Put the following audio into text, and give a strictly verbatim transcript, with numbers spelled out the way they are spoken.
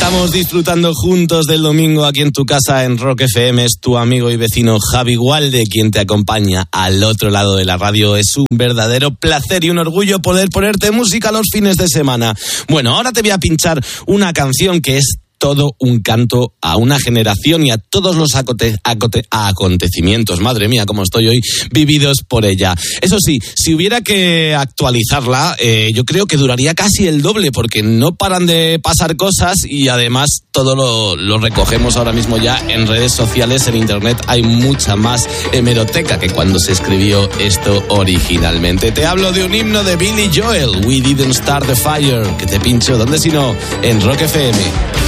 Estamos disfrutando juntos del domingo aquí en tu casa en Rock F M. Es tu amigo y vecino Javi Gualde quien te acompaña al otro lado de la radio. Es un verdadero placer y un orgullo poder ponerte música los fines de semana. Bueno, ahora te voy a pinchar una canción que es todo un canto a una generación y a todos los acote- acote- acontecimientos, madre mía, cómo estoy hoy, vividos por ella. Eso sí, si hubiera que actualizarla, eh, yo creo que duraría casi el doble, porque no paran de pasar cosas y además todo lo, lo recogemos ahora mismo ya en redes sociales, en internet. Hay mucha más hemeroteca que cuando se escribió esto originalmente. Te hablo de un himno de Billy Joel, We Didn't Start the Fire, que te pincho, ¿dónde si no? En Rock F M.